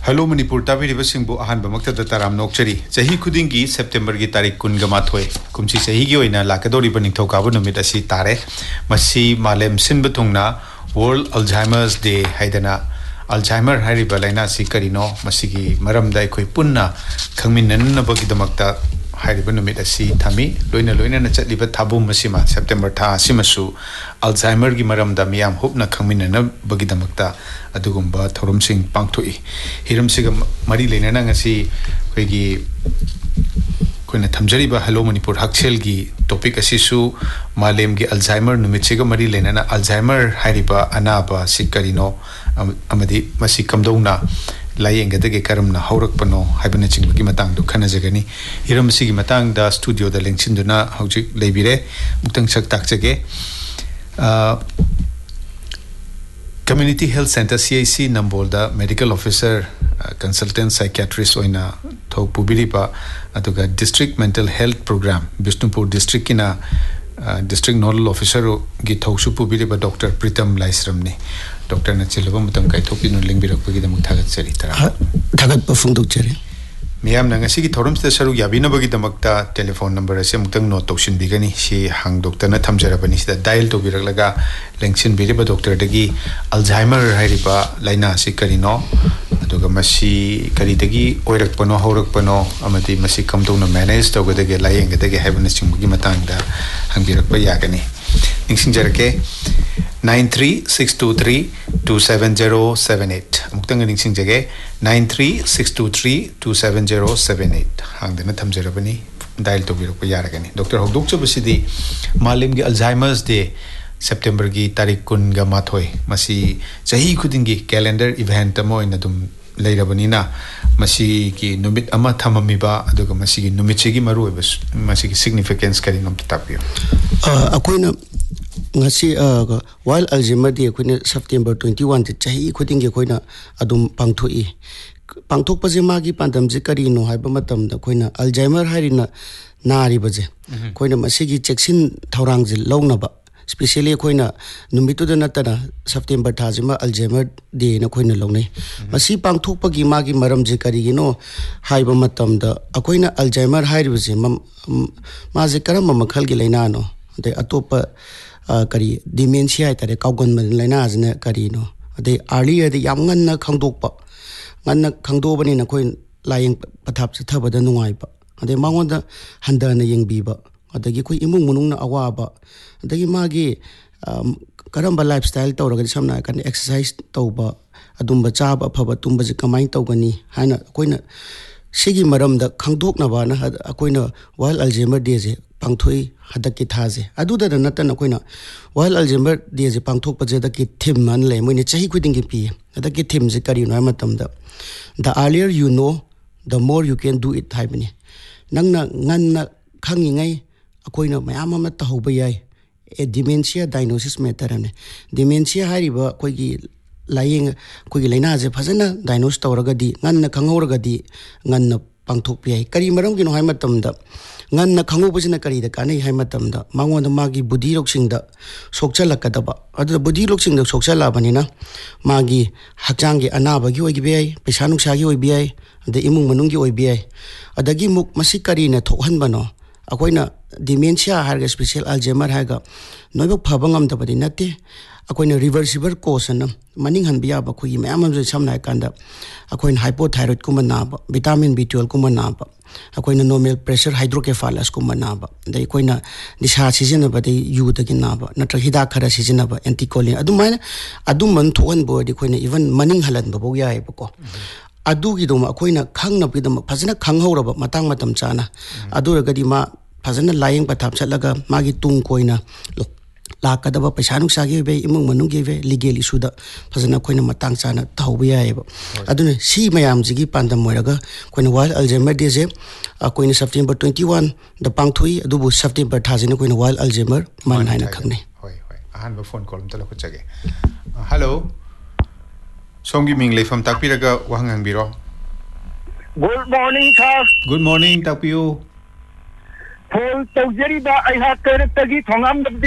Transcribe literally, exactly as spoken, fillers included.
Hello Manipur Tabiri Singbu Ahan Bamakta Taram Nokchari. Sahi Kudingi September Gitari Kungamatwe. Kumsi Sahigio in a Lakadori Banito Kabunomidasi Tare. Masi Malem Sinbatungna World Alzheimer's Day Haidana. Alzheimer Haribalena Sikarino, Masigi, Maram Daikoi Punna, Kangmin Nabakidamakta Haribanumidasi Tami, Luina Luina Chatliba Tabu Masima, September Ta Simasu, Alzheimer Gimaram Damiam, Hopna Kangmin Bagidamakta. Adugumba Thorum Singh Pangtui. Hiram Sigam Mari Lenangasi Wegi Kuna Tamjariba Hello Manipur Hakselgi topic Asisu Malemgi Alzheimer Numitsiga Mari Lenana Alzheimer Hariba Anaba Sikarino Amadi Masikamdona Lying at the Karamna Haurak Pano Hibernaching Matang to Kanazagani Hiram Sigi Matang da studio the Linksinduna Haujik Labire Mutang Sak Taksage Community Health Center C I C Nambolda Medical Officer uh, Consultant Psychiatrist Oina Thau Pubiripa Atuga District Mental Health Program Bishnupur District Kina uh, District Nodal Officer Gi Thau Su Pubiripa Doctor Pritam Laisramni Doctor Nachilaba Mutam Kai Thopinu Lingbirak Pagida Muthagat Seri Tara Thagat Pafungduk Cheri Miam Nangasiki Thorum Saru Yabina Bagidamakta telephone number as Mutang no Tokshin Bigani, she hung Doctor Natam Jarabanis that dial to Biralaga, Lengsin Biriba Doctor Dagi, Alzheimer Hariba, Laina Sikarino, Adugamasi Karitagi, Oirak Pano, Horak Pano, Amati Masi come to no manage, to get lying at the heaviness in Mugimatanga, Hangirak Bayagani. Nixin Jarake nine three six two three two seven zero seven eight. Muktang Nixin Jage nine three six two three two seven zero seven eight. Hang the Natam Jerabani, dial to Birapayaragani. Doctor Hogdukcha Basidi, Malimgi Alzheimer's Day, September Gi Tarikun Gamatoi, Masi Sahi Kudingi calendar event Tamo in Adum Lairabanina, Masiki Numit Ama Tamamiba, Aduga Masiki Numichigi Maru, Masiki significance carrying up the tapio. Aquina Ngasi while Alzheimer Day Queen September twenty one, the Chahi Kutingi Quina Adum Pangtui. Pangtok Pazimagi Pantam Zikarino, Hibamatam, the Quina Alzheimer Harina Nari Baze. Quina Masigi Chexin Taurangzi Longnaba. Especially Quina Numitu the Natana, September Tazima, Alzheimer Day in a Quina Lone. Masi Pangtok Pagi Magi Maram Zikarino, Hibamatam, the Aquina Alzheimer Hibazim Mazikaram Makalgi Lenano, the Atopa. Kari dementia tare kaugon man laina azna karino ade earlier the yamngan na khangdokpa nganna khangdobani na koi laing pathap chthaba da nungai ba ade mangon da handa na yengbi ba adagi koi imung munung na awa ba adagi magi karamba lifestyle tawraga samna kan exercise tawba adumba chaba phaba tumba je kamai tawgani hana koina sigi maram da khangdok na ba na koina while Alzheimer day je Pangthui Hadaki Tazi. Aduda the Natana Quina. While Alzheimer Day is a Pangtok Pazaki Tim and Lame when it's a quitting P. Adaki Tim Zikari Namatam. The earlier you know, the more you can do it. Hibani. Nangna Nana Kangingai, Aquina, my Amama Tahobay, a dementia diagnosis metarane. Dementia Hariba, Quigi lying Quigilena as a Pazana, diagnosed Tauragadi, Nana Kangoragadi, Nana Pangtok Kari Marangi no Hamatam. Ngan na khangu bujina kari da kanai hai matam da mangon da magi budi loksing da sokcha lakadaba adu budi loksing da sokcha labanina magi hakjang gi anaba gi oi gi bai paisa nuksa gi oi bai da imung manung gi oi bai adagi muk masikari na thokhan bano akoina dementia harga special Alzheimer haga noibok phabangam da badi nate akoina reversible cause na maning han biya ba khoi mayam am samna kanda akoina hypothyroid kuma na ba vitamin B twelve kuma na ba akoina normal pressure hydrocephalus kuma na ba dai koina nisha season ba dai yu da na ba natra hida khara season ba anticolin adu maina adu man thoan bo di koina even maning halan ba bo ya ba ko adu gi dum akoina khangna bi dum phajana khanghora ba matang matam chana adu ragadi ma phajana lying pa thap chatlaga magi tung koina Lakadaba Pasanuk Sagi, Imung Manugi, legal issue that Pasana Quina Matang Sana, Taubia. I don't see my am Ziggy Pandamoraga, when while Alzheimer Deze, a Queen September twenty one, the Pangtui, Dubu September Tazin, when while Alzheimer, Manhina Kane. I have a phone call him Telakachage. Hello Songi Mingley from Tapiraga, Wangang Biro. Good morning, sir. Good morning, Tapio. Paul Togeriba, I have Tagi from